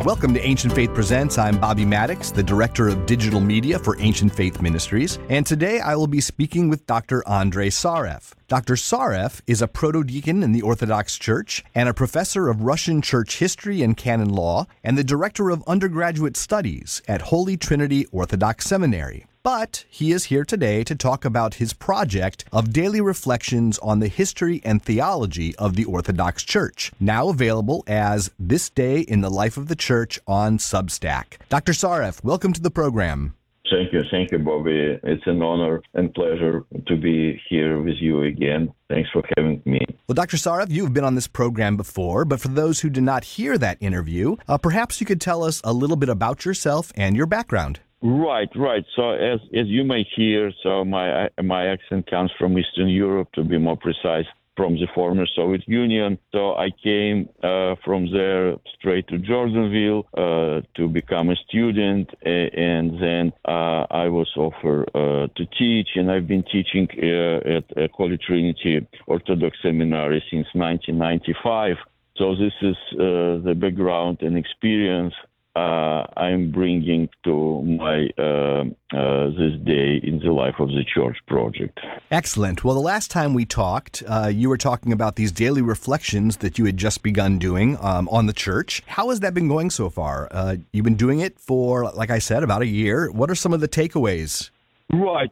Welcome to Ancient Faith Presents. I'm Bobby Maddox, the Director of Digital Media for Ancient Faith Ministries, and today I will be speaking with Dr. Andrei Sarev. Dr. Sarev is a proto-deacon in the Orthodox Church and a professor of Russian church history and canon law and the director of undergraduate studies at Holy Trinity Orthodox Seminary. But he is here today to talk about his project of daily reflections on the history and theology of the Orthodox Church, now available as This Day in the Life of the Church on Substack. Dr. Sarev, welcome to the program. Thank you, Bobby. It's an honor and pleasure to be here with you again. Thanks for having me. Well, Dr. Sarev, you've been on this program before, but for those who did not hear that interview, perhaps you could tell us a little bit about yourself and your background. Right. So as you may hear, so my accent comes from Eastern Europe, to be more precise, from the former Soviet Union. So I came from there straight to Jordanville to become a student, and then I was offered to teach, and I've been teaching at Holy Trinity Orthodox Seminary since 1995. So this is the background and experience I'm bringing to my this day in the life of the church project. Excellent. Well, the last time we talked, you were talking about these daily reflections that you had just begun doing on the church. How has that been going so far? You've been doing it for, like I said, about a year. What are some of the takeaways? Right.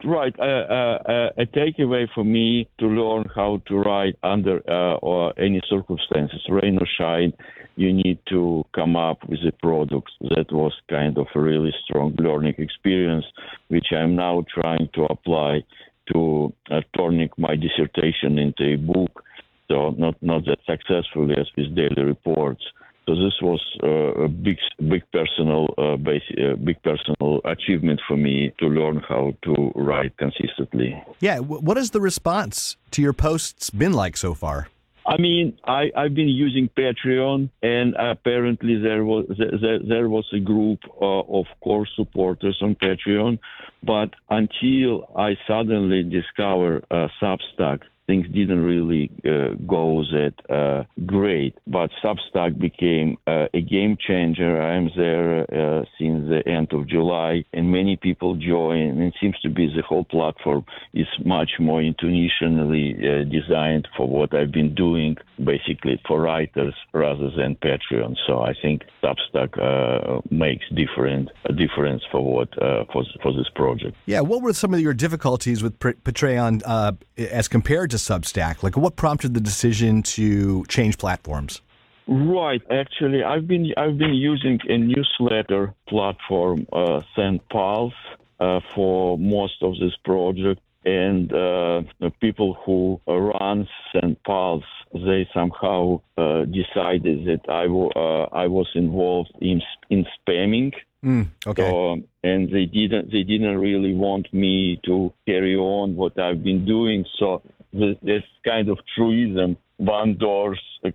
A takeaway for me to learn how to write under or any circumstances, rain or shine. You need to come up with a product. That was kind of a really strong learning experience, which I'm now trying to apply to turning my dissertation into a book. So not that successfully as with daily reports. So this was a big personal achievement for me to learn how to write consistently. Yeah. What has the response to your posts been like so far? I mean, I've been using Patreon, and apparently there was a group of core supporters on Patreon, but until I suddenly discovered Substack, things didn't really go that great. But Substack became a game changer. I'm there since the end of July, and many people join. And it seems to be the whole platform is much more intentionally designed for what I've been doing, basically for writers rather than Patreon. So I think Substack makes a difference for this project. Yeah, what were some of your difficulties with Patreon as compared to Substack? Like, what prompted the decision to change platforms? Right. Actually, I've been using a newsletter platform, St. Paul's, for most of this project. And the people who run St. Paul's, they somehow decided that I was involved in spamming. Okay. So, and they didn't really want me to carry on what I've been doing. So this kind of truism: one door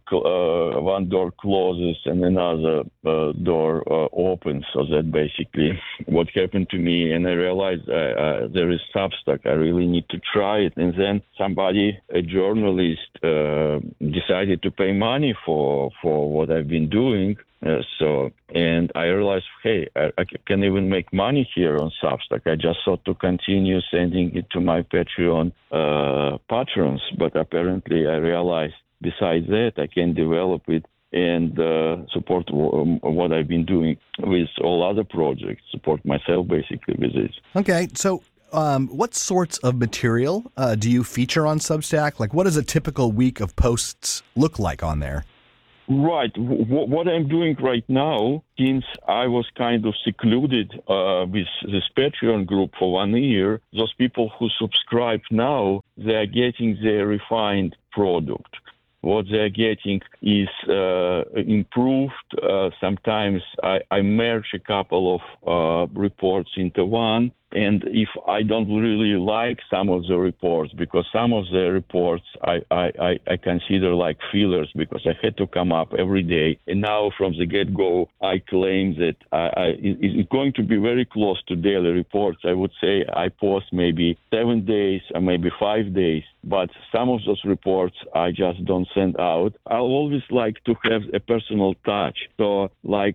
closes and another door opens. So that basically what happened to me. And I realized there is Substack. I really need to try it. And then a journalist, decided to pay money for what I've been doing. And I realized, hey, I can even make money here on Substack. I just thought to continue sending it to my Patreon patrons, but apparently I realized besides that I can develop it and support what I've been doing with all other projects, support myself basically with this. Okay, so what sorts of material do you feature on Substack? Like, what does a typical week of posts look like on there? Right. What I'm doing right now, since I was kind of secluded with this Patreon group for 1 year, those people who subscribe now, they are getting their refined product. What they're getting is improved. Sometimes I merge a couple of reports into one. And if I don't really like some of the reports, because some of the reports I consider like fillers, because I had to come up every day. And now from the get-go, I claim that it's going to be very close to daily reports. I would say I post maybe 7 days or maybe 5 days. but some of those reports I just don't send out. I always like to have a personal touch. So,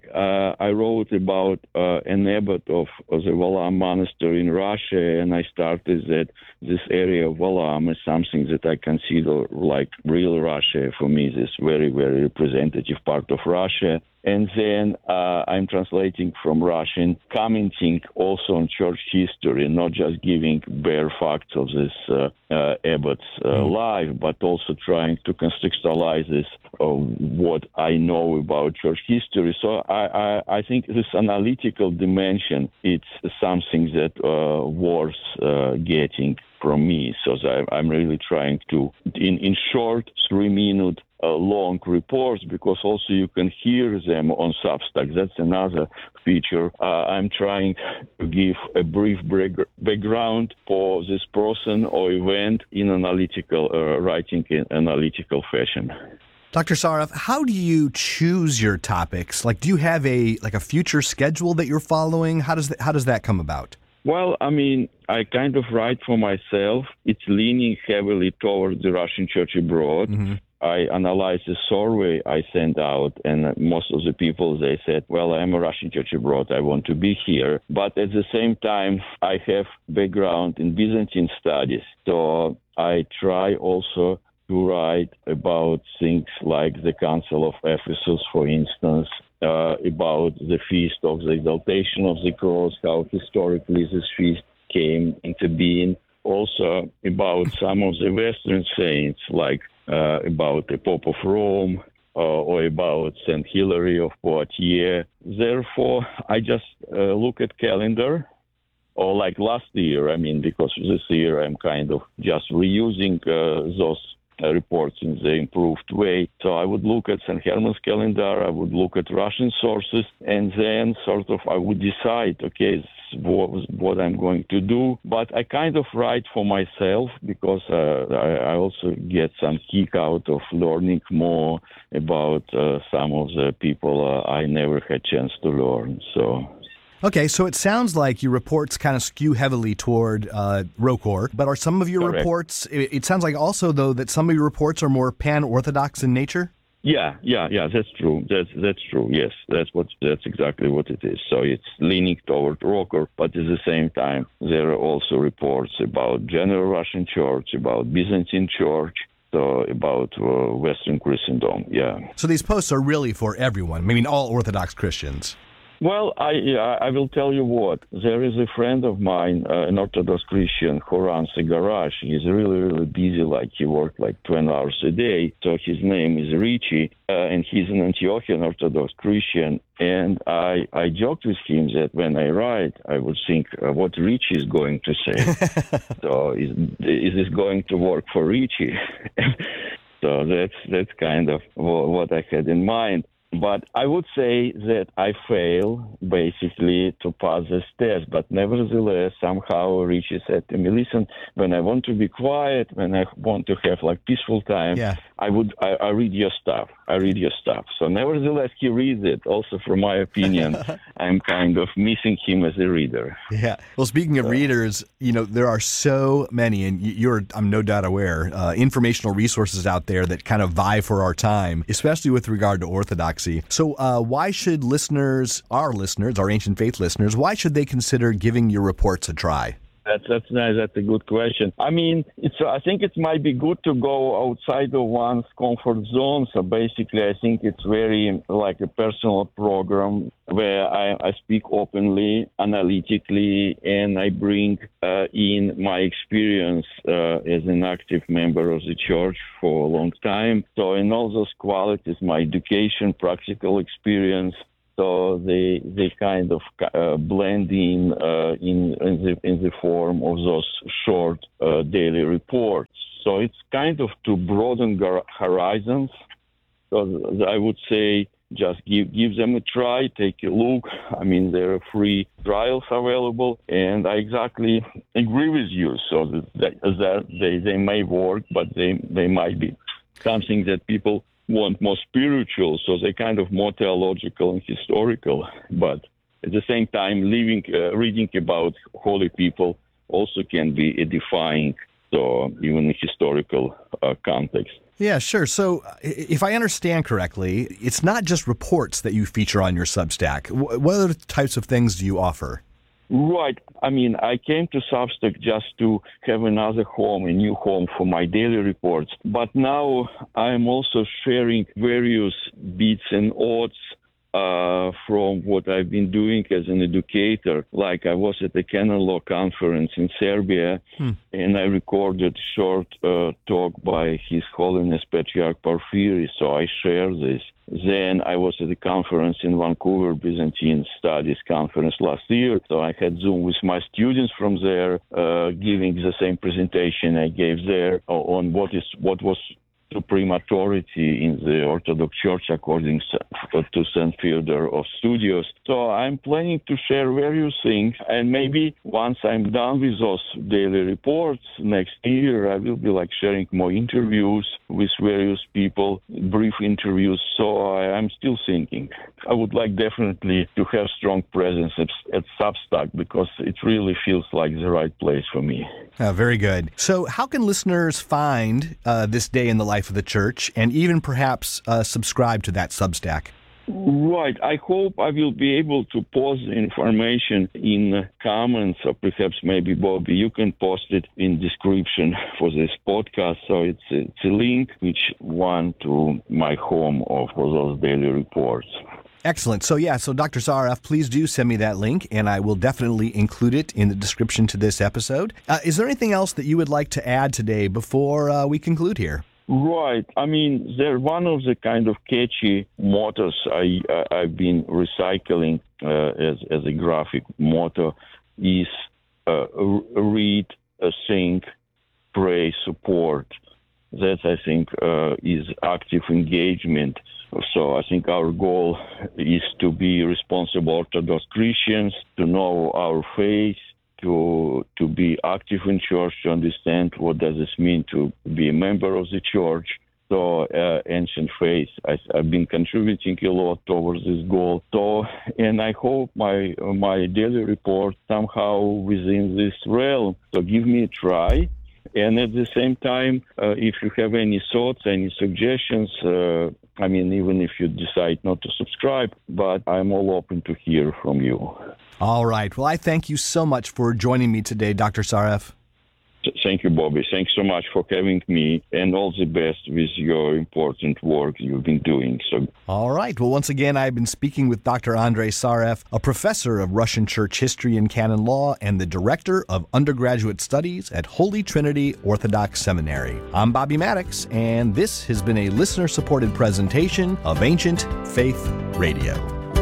I wrote about an abbot of the Valam monastery in Russia, and I started that this area of Valam is something that I consider like real Russia. For me, this very, very representative part of Russia. And then I'm translating from Russian, commenting also on church history, not just giving bare facts of this abbot's life, but also trying to contextualize this what I know about church history. So I think this analytical dimension, it's something that worth getting from me. So I'm really trying to, in short, 3-minute long reports, because also you can hear them on Substack. That's another feature. I'm trying to give a brief background for this person or event in analytical writing in analytical fashion. Dr. Sareff, how do you choose your topics? Like, do you have a future schedule that you're following? How does that come about? Well, I mean, I kind of write for myself. It's leaning heavily toward the Russian Church abroad. Mm-hmm. I analyzed the survey I sent out, and most of the people, they said, well, I'm a Russian Church abroad. I want to be here. But at the same time, I have background in Byzantine studies. So I try also to write about things like the Council of Ephesus, for instance, about the feast of the exaltation of the cross, how historically this feast came into being. Also about some of the Western saints, like about the Pope of Rome or about St. Hilary of Poitiers. Therefore, I just look at calendar, or like last year, I mean, because this year I'm kind of just reusing those reports in the improved way. So I would look at St. Herman's calendar, I would look at Russian sources, and then sort of I would decide, okay, this is what I'm going to do. But I kind of write for myself because I also get some kick out of learning more about some of the people I never had chance to learn. So. Okay, so it sounds like your reports kind of skew heavily toward ROCOR, but are some of your Correct. reports, it sounds like also, though, that some of your reports are more pan-Orthodox in nature? Yeah, that's true. That's true. Yes, that's exactly what it is. So it's leaning toward ROCOR, but at the same time, there are also reports about general Russian Church, about Byzantine Church, so about Western Christendom, yeah. So these posts are really for everyone, I mean, all Orthodox Christians. Well, I will tell you what. There is a friend of mine, an Orthodox Christian, who runs a garage. He's really, really busy, like he works like 20 hours a day. So his name is Richie, and he's an Antiochian Orthodox Christian. And I joked with him that when I write, I would think what Richie is going to say. So is this going to work for Richie? So that's kind of what I had in mind. But I would say that I fail, basically, to pass this test. But nevertheless, somehow Richie said to me, listen, when I want to be quiet, when I want to have like peaceful time, I read your stuff. So nevertheless, he reads it. Also, from my opinion, I'm kind of missing him as a reader. Yeah. Well, speaking of readers, there are so many, and I'm no doubt aware, informational resources out there that kind of vie for our time, especially with regard to Orthodoxy. So why should our Ancient Faith listeners, why should they consider giving your reports a try? That's nice. That's a good question. I mean, I think it might be good to go outside of one's comfort zone. So basically, I think it's very like a personal program where I speak openly, analytically, and I bring in my experience as an active member of the church for a long time. So in all those qualities, my education, practical experience, so they kind of blend in the form of those short daily reports. So it's kind of to broaden horizons. So I would say just give them a try, take a look. I mean, there are free trials available, and I exactly agree with you. So that they may work, but they might be something that people want more spiritual, so they're kind of more theological and historical, but at the same time, reading about holy people also can be edifying so even in historical context. Yeah, sure. So if I understand correctly, it's not just reports that you feature on your Substack. What other types of things do you offer? Right. I mean, I came to Substack just to have another home, a new home for my daily reports. But now I'm also sharing various bits and odds from what I've been doing as an educator. Like I was at the canon law conference in Serbia, and I recorded a short talk by His Holiness Patriarch Porphyry, so I share this. Then I was at a conference in Vancouver, Byzantine Studies Conference last year. So I had Zoom with my students from there, giving the same presentation I gave there on what was supreme authority in the Orthodox Church according to St. Theodore of Studios. So I'm planning to share various things, and maybe once I'm done with those daily reports next year, I will be sharing more interviews with various people, brief interviews. So I'm still thinking. I would like definitely to have strong presence at Substack because it really feels like the right place for me. Very good. So how can listeners find This Day in the Life of the Church and even perhaps subscribe to that Substack? Right. I hope I will be able to post the information in comments, or perhaps maybe, Bobby, you can post it in description for this podcast. So it's a link which one to my home for those daily reports. Excellent. So Dr. Saref, please do send me that link, and I will definitely include it in the description to this episode. Is there anything else that you would like to add today before we conclude here? Right. I mean, they're one of the kind of catchy mottos I've been recycling as a graphic motto is read, think, pray, support. That, I think, is active engagement. So I think our goal is to be responsible Orthodox Christians, to know our faith, to be active in church, to understand what does this mean to be a member of the church. So ancient faith, I've been contributing a lot towards this goal. So, and I hope my daily report somehow within this realm. So give me a try. And at the same time, if you have any thoughts, any suggestions, even if you decide not to subscribe, but I'm all open to hear from you. All right. Well, I thank you so much for joining me today, Dr. Saref. Thank you, Bobby. Thanks so much for having me, and all the best with your important work you've been doing. All right. Well, once again, I've been speaking with Dr. Andrei Saref, a professor of Russian Church history and canon law and the director of undergraduate studies at Holy Trinity Orthodox Seminary. I'm Bobby Maddox, and this has been a listener-supported presentation of Ancient Faith Radio.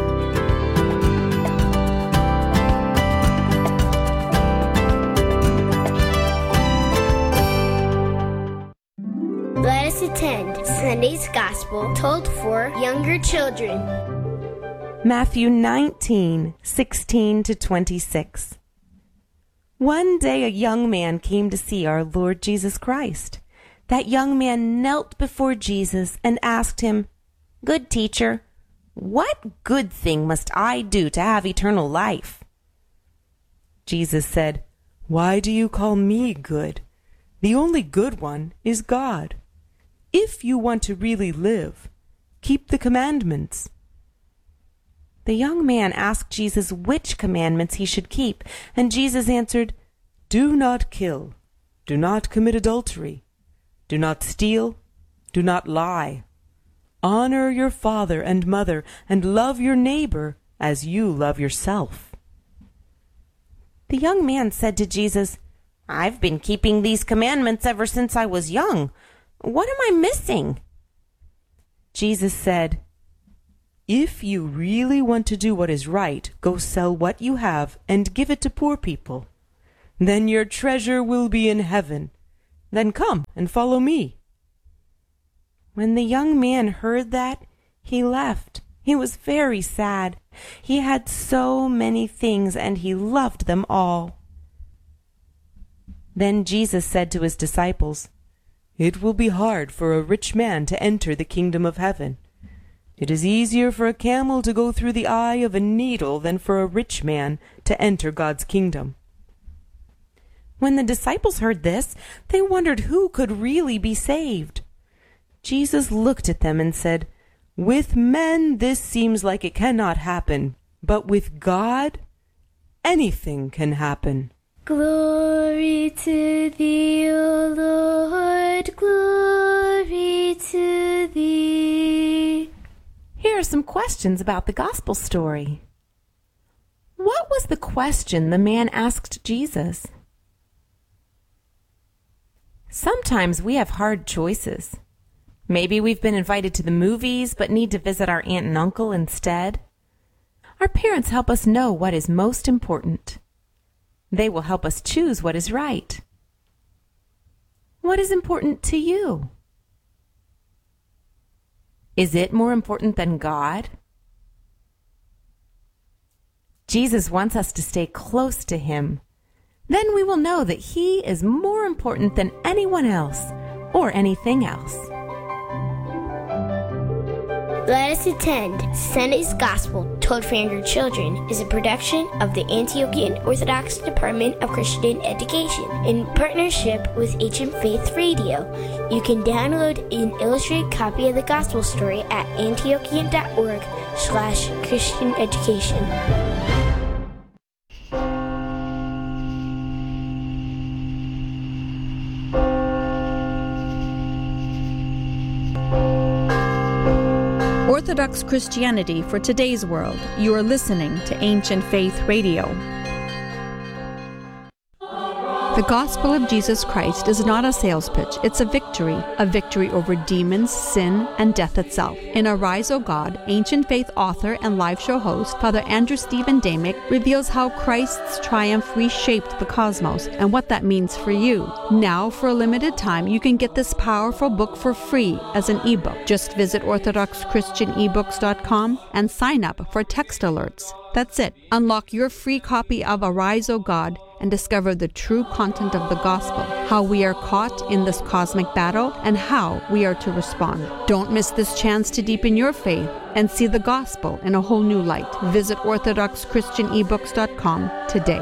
Let us attend Sunday's Gospel told for younger children. Matthew 19:16-26. One day a young man came to see our Lord Jesus Christ. That young man knelt before Jesus and asked him, "Good teacher, what good thing must I do to have eternal life?" Jesus said, "Why do you call me good? The only good one is God. If you want to really live, keep the commandments." The young man asked Jesus which commandments he should keep, and Jesus answered, "Do not kill, do not commit adultery, do not steal, do not lie. Honor your father and mother, and love your neighbor as you love yourself." The young man said to Jesus, "I've been keeping these commandments ever since I was young. What am I missing?" Jesus said, "If you really want to do what is right, go sell what you have and give it to poor people. Then your treasure will be in heaven. Then come and follow me." When the young man heard that, he left. He was very sad. He had so many things, and he loved them all. Then Jesus said to his disciples, "It will be hard for a rich man to enter the kingdom of heaven. It is easier for a camel to go through the eye of a needle than for a rich man to enter God's kingdom." When the disciples heard this, they wondered who could really be saved. Jesus looked at them and said, "With men this seems like it cannot happen, but with God, anything can happen." Glory to thee, O Lord, glory to thee. Here are some questions about the gospel story. What was the question the man asked Jesus? Sometimes we have hard choices. Maybe we've been invited to the movies but need to visit our aunt and uncle instead. Our parents help us know what is most important. They will help us choose what is right. What is important to you? Is it more important than God? Jesus wants us to stay close to Him. Then we will know that He is more important than anyone else or anything else. Let Us Attend Sunday's Gospel Told for Younger Children is a production of the Antiochian Orthodox Department of Christian Education in partnership with Ancient Faith Radio. You can download an illustrated copy of the Gospel story at antiochian.org/Christian Education. Orthodox Christianity for today's world. You are listening to Ancient Faith Radio. The gospel of Jesus Christ is not a sales pitch, it's a victory over demons, sin, and death itself. In Arise, O God, Ancient Faith author and live show host, Father Andrew Stephen Damick reveals how Christ's triumph reshaped the cosmos and what that means for you. Now, for a limited time, you can get this powerful book for free as an ebook. Just visit orthodoxchristianebooks.com and sign up for text alerts. That's it. Unlock your free copy of Arise, O God, and discover the true content of the gospel, how we are caught in this cosmic battle, and how we are to respond. Don't miss this chance to deepen your faith and see the gospel in a whole new light. Visit orthodoxchristianebooks.com today.